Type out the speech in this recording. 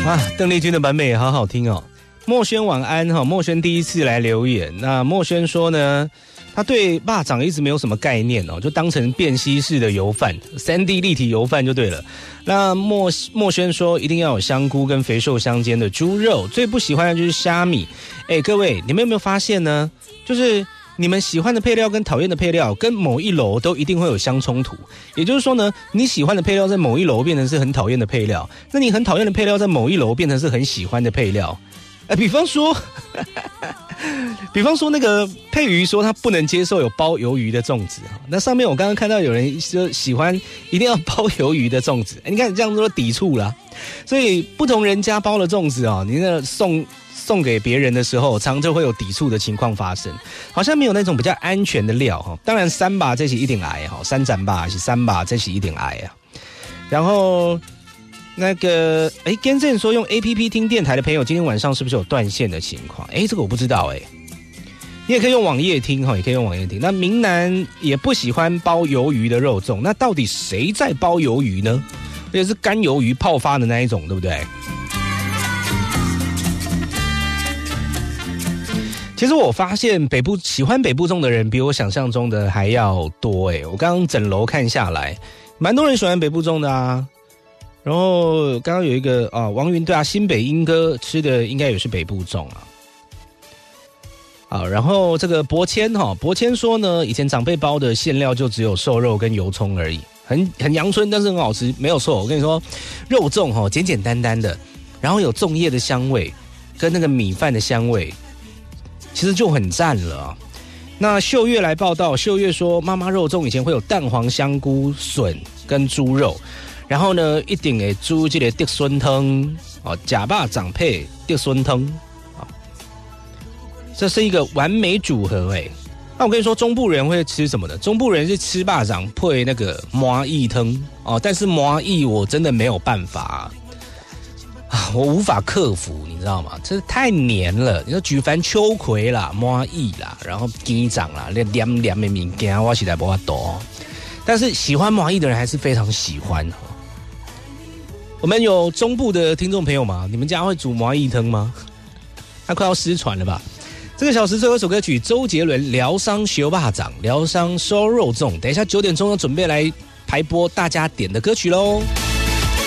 啊，邓丽君的版本也好好听哦。墨轩晚安哈，墨轩第一次来留言。那墨轩说呢，他对肉粽一直没有什么概念哦，就当成便携式的油饭，3D 立体油饭就对了。那墨轩说一定要有香菇跟肥瘦相间的猪肉，最不喜欢的就是虾米。各位，你们有没有发现呢？就是你们喜欢的配料跟讨厌的配料，跟某一楼都一定会有相冲突。也就是说呢，你喜欢的配料在某一楼变成是很讨厌的配料，那你很讨厌的配料在某一楼变成是很喜欢的配料。比方说那个佩瑜说他不能接受有包鱿鱼的粽子，那上面我刚刚看到有人说喜欢一定要包鱿鱼的粽子，你看这样都抵触啦。所以不同人家包的粽子你那送给别人的时候，常就会有抵触的情况发生，好像没有那种比较安全的料。当然三把这是一定来三斩吧是三把这是一定来啊。然后那个跟正说用 APP 听电台的朋友，今天晚上是不是有断线的情况？这个我不知道你也可以用网页听也可以用网页听。那明南也不喜欢包鱿鱼的肉粽，那到底谁在包鱿鱼呢？而且是干鱿鱼泡发的那一种，对不对？其实我发现喜欢北部粽的人比我想象中的还要多我刚刚整楼看下来，蛮多人喜欢北部粽的啊。然后刚刚有一个王云对啊，新北英哥吃的应该也是北部粽啊。然后这个伯谦说呢，以前长辈包的馅料就只有瘦肉跟油葱而已，很阳春，但是很好吃，没有错。我跟你说，肉粽简简单单的，然后有粽叶的香味跟那个米饭的香味，其实就很赞了那秀月来报道，秀月说妈妈肉粽以前会有蛋黄、香菇、笋跟猪肉。然后呢，一定会煮这个竹笋汤假肉粽配竹笋汤这是一个完美组合那我跟你说，中部人会吃什么呢？中部人是吃肉粽配那个麻薏汤但是麻薏我真的没有办法我无法克服，你知道吗？这太黏了。你说举凡秋葵啦、麻薏啦，然后鸡掌啦，那黏黏的物件我实在没办法但是喜欢麻薏的人还是非常喜欢我们有中部的听众朋友吗？你们家会煮麻薏汤吗？它快要失传了吧？这个小时最后一首歌曲，周杰伦疗伤修霸掌，疗伤烧肉粽。等一下9点钟要准备来排播大家点的歌曲咯。